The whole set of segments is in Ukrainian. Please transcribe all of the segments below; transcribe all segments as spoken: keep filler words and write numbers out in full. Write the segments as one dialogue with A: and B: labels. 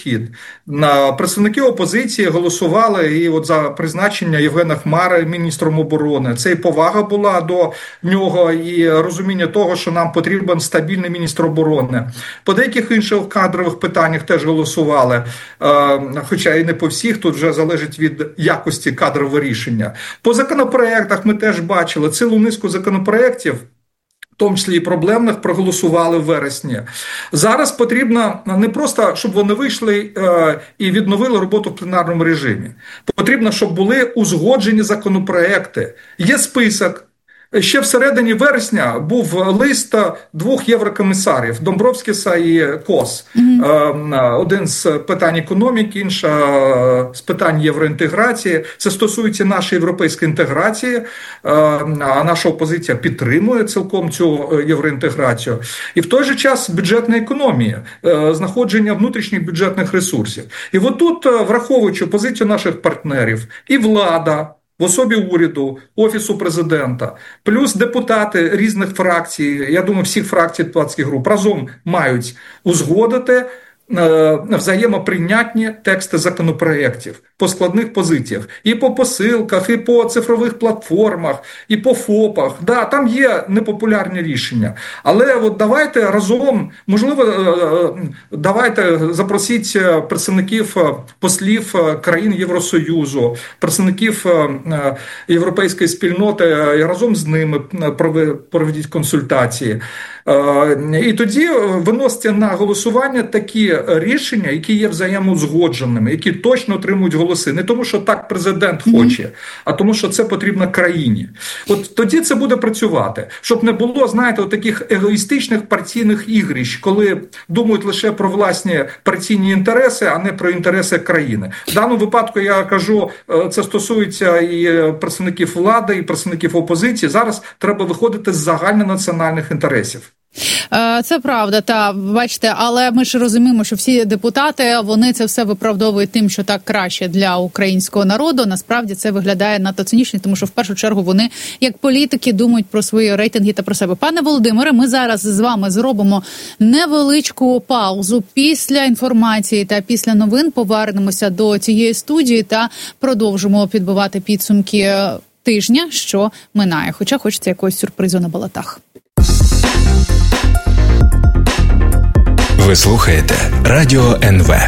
A: підхід. Представники опозиції голосували і от за призначення Євгена Хмари міністром оборони. Це і повага була до нього, і розуміння того, що нам потрібен стабільний міністр оборони. По деяких інших кадрових питаннях теж голосували, хоча і не по всіх, тут вже залежить від якості кадрового рішення. По законопроектах ми теж бачили цілу низку законопроєктів, в тому числі і проблемних, проголосували в вересні. Зараз потрібно не просто, щоб вони вийшли е, і відновили роботу в пленарному режимі. Потрібно, щоб були узгоджені законопроекти. Є список. Ще всередині вересня був лист двох єврокомісарів – Домбровскіса і Кос. Mm-hmm. Один з питань економіки, інша з питань євроінтеграції. Це стосується нашої європейської інтеграції, а наша опозиція підтримує цілком цю євроінтеграцію. І в той же час бюджетна економія, знаходження внутрішніх бюджетних ресурсів. І от тут, враховуючи позицію наших партнерів, і влада, в особі уряду, Офісу президента, плюс депутати різних фракцій, я думаю, всіх фракцій депутатських груп, разом мають узгодити е, взаємоприйнятні тексти законопроєктів по складних позиціях. І по посилках, і по цифрових платформах, і по ФОПах. Да, там є непопулярні рішення. Але от давайте разом, можливо, давайте запросіть представників, послів країн Євросоюзу, представників європейської спільноти, і разом з ними проведіть консультації. І тоді виносяться на голосування такі рішення, які є взаємоузгодженими, які точно отримують голоси. Не тому, що так президент хоче, а тому, що це потрібно країні. От тоді це буде працювати. Щоб не було, знаєте, таких егоїстичних партійних ігрищ, коли думають лише про власні партійні інтереси, а не про інтереси країни. В даному випадку, я кажу, це стосується і представників влади, і представників опозиції. Зараз треба виходити з загальнонаціональних інтересів.
B: Це правда, та бачите, але ми ж розуміємо, що всі депутати, вони це все виправдовують тим, що так краще для українського народу. Насправді це виглядає надто цинічно, тому що в першу чергу вони, як політики, думають про свої рейтинги та про себе. Пане Володимире, ми зараз з вами зробимо невеличку паузу. Після інформації та після новин повернемося до цієї студії та продовжимо підбивати підсумки тижня, що минає. Хоча хочеться якогось сюрпризу на балотах.
C: Ви слухаєте Радіо ен ве.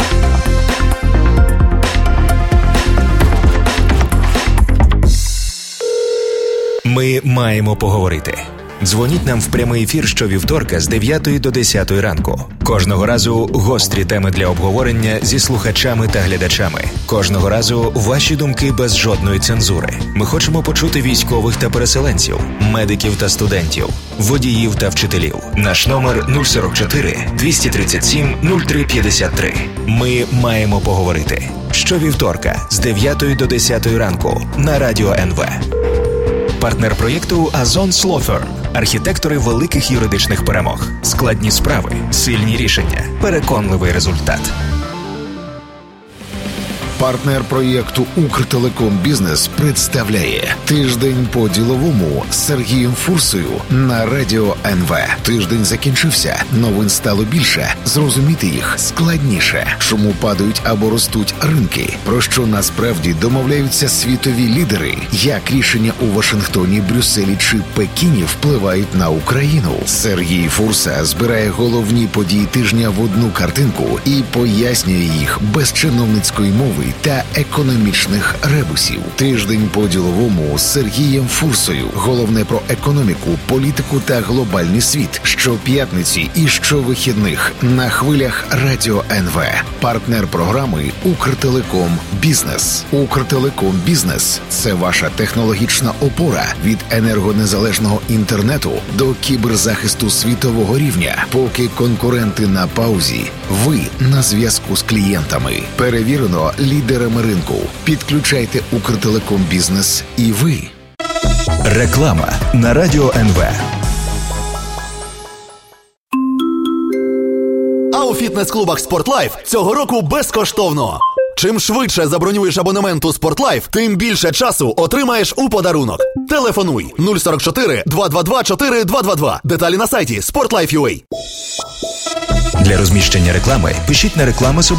C: Ми маємо поговорити. Дзвоніть нам в прямий ефір щовівторка з дев'ятої до десятої ранку. Кожного разу гострі теми для обговорення зі слухачами та глядачами. Кожного разу ваші думки без жодної цензури. Ми хочемо почути військових та переселенців, медиків та студентів, водіїв та вчителів. Наш номер нуль сорок чотири двісті тридцять сім нуль три п'ятдесят три. Ми маємо поговорити. Щовівторка з дев'ятої до десятої ранку на Радіо ен ве. Партнер проєкту Azon Law Firm. Архітектори великих юридичних перемог. Складні справи, сильні рішення, переконливий результат.
D: Партнер проєкту «Укртелеком Бізнес» представляє «Тиждень по-діловому» з Сергієм Фурсою на Радіо ен ве. Тиждень закінчився, новин стало більше, зрозуміти їх складніше. Чому падають або ростуть ринки? Про що насправді домовляються світові лідери? Як рішення у Вашингтоні, Брюсселі чи Пекіні впливають на Україну? Сергій Фурса збирає головні події тижня в одну картинку і пояснює їх без чиновницької мови та економічних ребусів. Тиждень по-діловому з Сергієм Фурсою. Головне про економіку, політику та глобальний світ. Щоп'ятниці і щовихідних на хвилях Радіо ен ве. Партнер програми «Укртелеком Бізнес». «Укртелеком Бізнес» – це ваша технологічна опора від енергонезалежного інтернету до кіберзахисту світового рівня. Поки конкуренти на паузі, ви на зв'язку з клієнтами. Перевірено лідерами ринку. Підключайте «Укртелеком Бізнес» і ви.
C: Реклама на Радіо ен ве.
E: А у фітнес-клубах «Спортлайф» цього року безкоштовно. Чим швидше забронюєш абонемент у «Спортлайф», тим більше часу отримаєш у подарунок. Телефонуй нуль сорок чотири два два два чотири два два два. Деталі на сайті спортлайф крапка ю а.
C: Для розміщення реклами пишіть на реклами